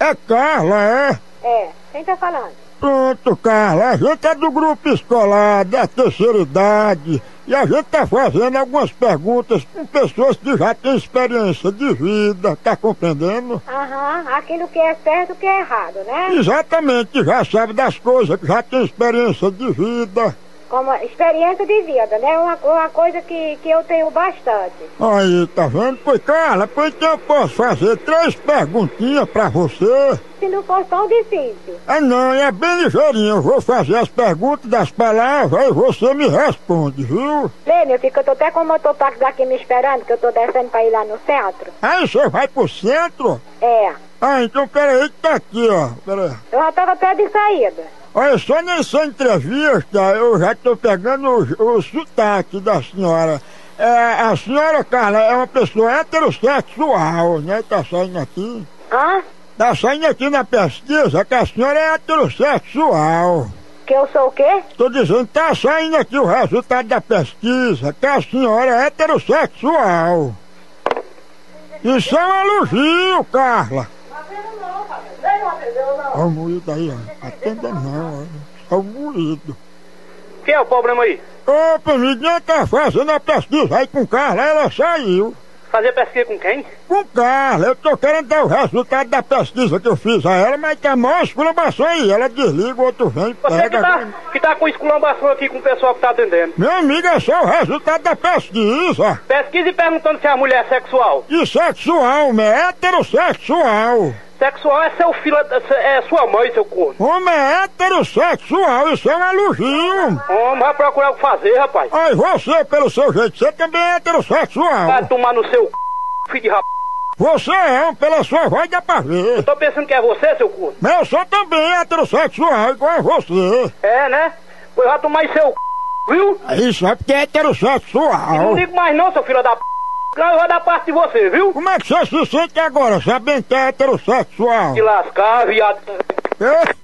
É Carla, é? É, quem tá falando? Pronto, Carla, a gente é do grupo escolar da terceira idade e a gente tá fazendo algumas perguntas com pessoas que já têm experiência de vida, tá compreendendo? Aham, aquilo que é certo e o que é errado, né? Exatamente, que já sabe das coisas, que já tem experiência de vida. Como experiência de vida, né? Uma coisa que eu tenho bastante. Aí, tá vendo? Pois, Carla, pois então eu posso fazer 3 perguntinhas pra você. Se não for tão difícil. Ah não, é bem ligeirinho, eu vou fazer as perguntas das palavras e você me responde, viu? Lê, meu filho, que eu tô até com o mototáxi aqui me esperando, que eu tô descendo pra ir lá no centro. Aí você vai pro centro? É. Ah, então peraí que tá aqui, ó. Peraí. Eu já tava até de saída. Olha, só nessa entrevista eu já tô pegando o sotaque da senhora. A senhora, Carla, é uma pessoa heterossexual, né? Tá saindo aqui. Hã? Tá saindo aqui na pesquisa que a senhora é heterossexual. Que eu sou o quê? Tô dizendo, tá saindo aqui o resultado da pesquisa que a senhora é heterossexual. Isso é um elogio, Carla. Olha o moído aí, ó. Atenda não, ó. Olha o moído. Que é o problema aí? Opa, ninguém tá fazendo a pesquisa aí com Carla, ela saiu. Fazer pesquisa com quem? Com Carla, eu tô querendo dar o resultado da pesquisa que eu fiz a ela, mas tá maior esculambação aí. Ela desliga, o outro vem e Você pega. que tá com esculambação aqui com o pessoal que tá atendendo. Meu amigo, é só o resultado da pesquisa. Pesquisa e perguntando se a mulher é sexual. E sexual, homem, é heterossexual. Sexual é seu filho, é sua mãe, seu corno. Homem é heterossexual, isso é um elogio. Homem, vai procurar o que fazer, rapaz. Aí você, pelo seu jeito, você também é heterossexual. Vai tomar no seu filho de rap... Você é, pela sua voz dá pra Eu ver. tô pensando que é você, seu corno. Mas eu sou também heterossexual, igual a você. É, né? Pois vai tomar em seu viu? Isso é porque é Não heterossexual. digo mais não, seu filho da p... Não, eu vou dar parte de você, viu? Como é que você se sente agora, sabendo que é heterossexual? De lascar, viado. É?